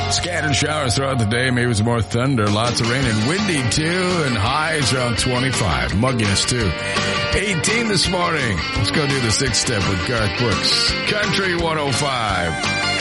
Scattered showers throughout the day, maybe some more thunder, lots of rain and windy too, and highs around 25. Mugginess too. 18 this morning. Let's go do the 6-step with Garth Brooks. Country 105.